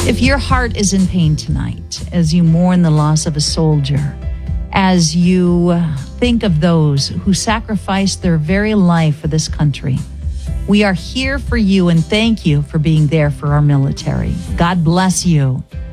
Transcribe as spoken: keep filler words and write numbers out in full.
If your heart is in pain tonight, as you mourn the loss of a soldier, as you think of those who sacrificed their very life for this country, we are here for you and thank you for being there for our military. God bless you.